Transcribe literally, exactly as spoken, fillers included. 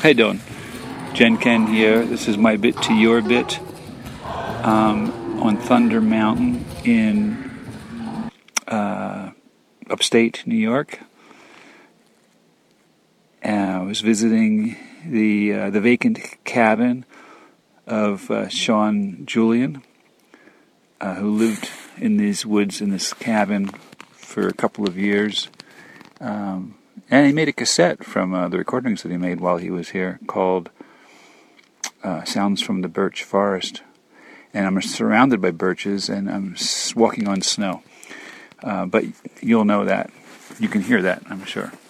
How you doing? Jen Ken here. This is my bit to your bit um, on Thunder Mountain in uh, upstate New York. Uh, I was visiting the uh, the vacant cabin of uh, Sean Julian, uh, who lived in these woods in this cabin for a couple of years. Um, and he made a cassette from uh, the recordings that he made while he was here called uh, Sounds from the Birch Forest. And I'm surrounded by birches and I'm walking on snow. Uh, but you'll know that. You can hear that, I'm sure.